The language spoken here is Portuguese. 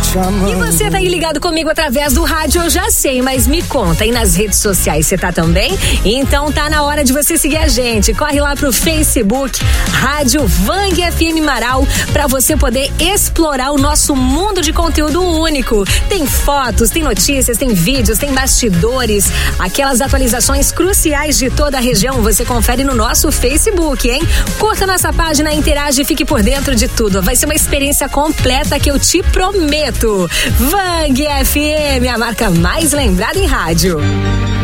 chamando. E você tá aí ligado comigo através do rádio, eu já sei, mas me conta, e nas redes sociais você tá também? Então tá na hora de você seguir a gente. Corre lá pro Facebook, Rádio Vang FM Marau, pra você poder explorar o nosso mundo de conteúdo único. Tem fotos, tem notícias, tem vídeos, tem bastidores, aquelas atualizações cruciais de toda a região, você confere no nosso Facebook, hein? Curta nossa página, interage e fique por dentro de tudo. Vai ser uma experiência completa que eu te prometo. Vang FM, a marca mais lembrada em rádio.